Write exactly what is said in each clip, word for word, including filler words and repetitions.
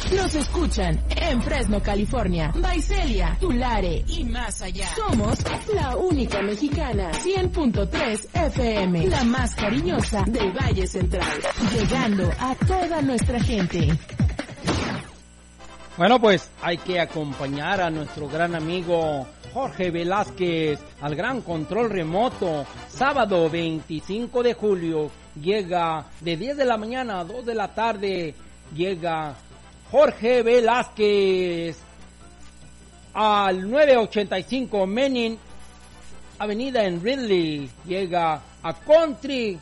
Nos escuchan en Fresno, California, Visalia, Tulare y más allá. Somos la única mexicana, cien punto tres F M, la más cariñosa del Valle Central, llegando a toda nuestra gente. Bueno, pues hay que acompañar a nuestro gran amigo Jorge Velázquez al gran control remoto. Sábado veinticinco de julio llega de diez de la mañana a dos de la tarde. Llega Jorge Velázquez al nueve ochenta y cinco Menin Avenida en Ridley. Llega a Country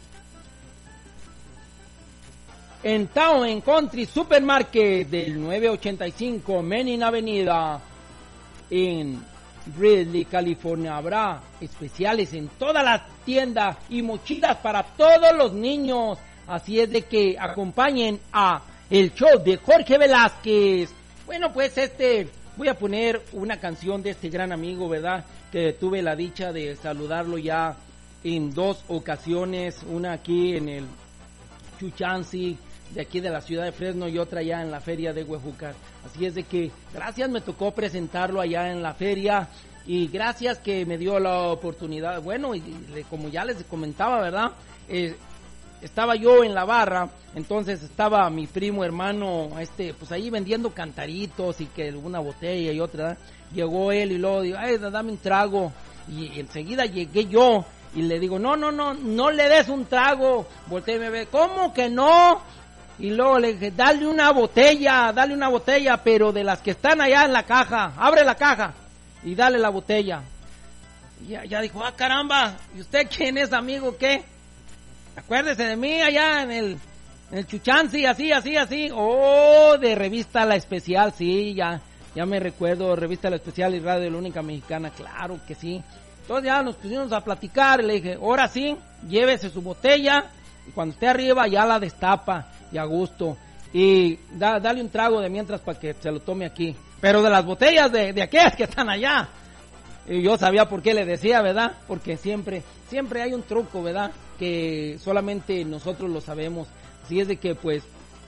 en Town en Country Supermarket del nueve ochenta y cinco Menin Avenida en Ridley, California. Habrá especiales en todas las tiendas y mochilas para todos los niños. Así es de que acompañen a el show de Jorge Velázquez. Bueno, pues este voy a poner una canción de este gran amigo, ¿verdad? Que tuve la dicha de saludarlo ya en dos ocasiones, una aquí en el Chuchansi de aquí de la ciudad de Fresno y otra allá en la feria de Huejúcar. Así es de que gracias, me tocó presentarlo allá en la feria y gracias que me dio la oportunidad. Bueno, y como ya les comentaba, ¿verdad? Eh, estaba yo en la barra, entonces estaba mi primo hermano, este, pues ahí vendiendo cantaritos y que una botella y otra, ¿verdad? Llegó él y luego digo, ay, dame un trago, y enseguida llegué yo y le digo, no, no, no, no le des un trago. Volteé y me ve, ¿cómo que no? Y luego le dije, dale una botella, dale una botella, pero de las que están allá en la caja, abre la caja y dale la botella. Y ya, ya dijo, ah, caramba, ¿y usted quién es, amigo, qué? Acuérdese de mí allá en el, en el Chuchansi, así, así, así. Oh, de Revista La Especial, sí, ya, ya me recuerdo, Revista La Especial y Radio La Única Mexicana, claro que sí. Entonces ya nos pusimos a platicar y le dije, ahora sí, llévese su botella y cuando esté arriba ya la destapa y a gusto. Y da, dale un trago de mientras para que se lo tome aquí. Pero de las botellas de, de aquellas que están allá. Y yo sabía por qué le decía, ¿verdad? Porque siempre, siempre hay un truco, ¿verdad? Que solamente nosotros lo sabemos. Así es de que, pues,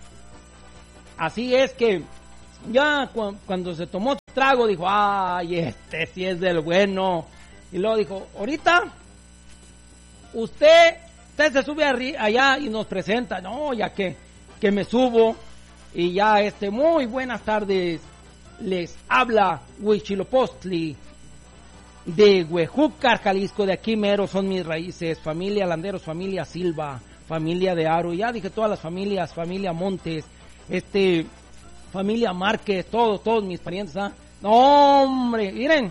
así es que ya cu- cuando se tomó su trago, dijo, ay, este sí es del bueno. Y luego dijo, ahorita, usted, usted se sube arri- allá y nos presenta. No, ya que, que me subo. Y ya, este, muy buenas tardes. Les habla Huichilopostli de Huejúcar, Jalisco, de aquí mero son mis raíces, familia Landeros, familia Silva, familia de Aro, ya dije todas las familias, familia Montes, este, familia Márquez, todos, todos mis parientes, ¿ah? No, hombre, miren,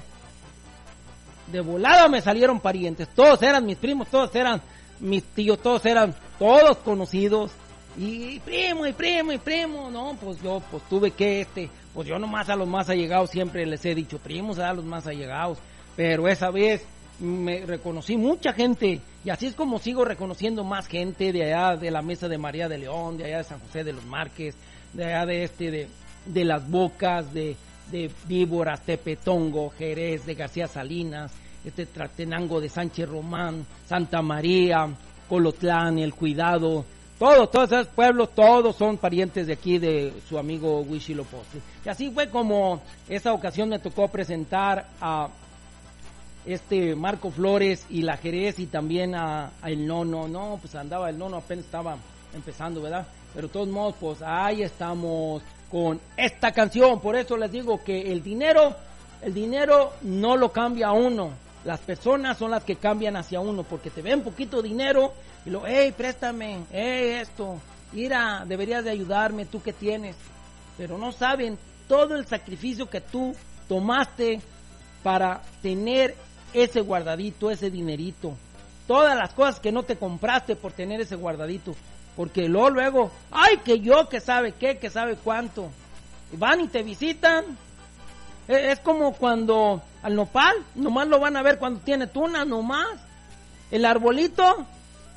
de volada me salieron parientes, todos eran mis primos, todos eran mis tíos, todos eran, todos conocidos, y primo, y primo, y primo, no, pues yo, pues tuve que, este, pues yo nomás a los más allegados siempre les he dicho primos, a los más allegados. Pero esa vez me reconocí mucha gente y así es como sigo reconociendo más gente de allá de la Mesa de María de León, de allá de San José de los Márquez, de allá de este, de, de Las Bocas, de, de Víboras, Tepetongo, Jerez, de García Salinas, este Tratenango de Sánchez Román, Santa María, Colotlán, El Cuidado, todos, todos esos pueblos, todos son parientes de aquí de su amigo Huichilopostli. Y así fue como esa ocasión me tocó presentar a este Marco Flores y la Jerez y también a, a el Nono, no, pues andaba el Nono, apenas estaba empezando, ¿verdad? Pero de todos modos, pues ahí estamos con esta canción, por eso les digo que el dinero, el dinero no lo cambia a uno, las personas son las que cambian hacia uno, porque te ven poquito dinero y lo, hey, préstame, hey, esto, mira, deberías de ayudarme, tú que tienes, pero no saben todo el sacrificio que tú tomaste para tener ese guardadito, ese dinerito, todas las cosas que no te compraste por tener ese guardadito, porque luego, luego, ay, que yo, que sabe qué, que sabe cuánto, van y te visitan, es como cuando al nopal, nomás lo van a ver cuando tiene tunas, nomás, el arbolito,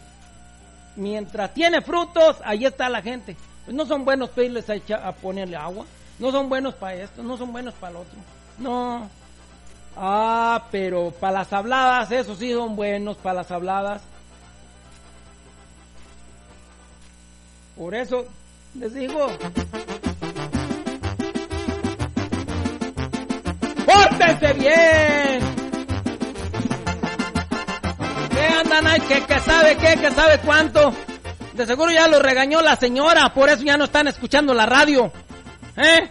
mientras tiene frutos, ahí está la gente, pues no son buenos para irles a, echar, a ponerle agua, no son buenos para esto, no son buenos para lo otro, no. Ah, pero para las habladas, esos sí son buenos para las habladas. Por eso les digo, ¡Pórtense bien! ¿Qué andan ahí? ¿Qué, qué sabe qué? ¿Qué sabe cuánto? De seguro ya lo regañó la señora, por eso ya no están escuchando la radio. ¿Eh?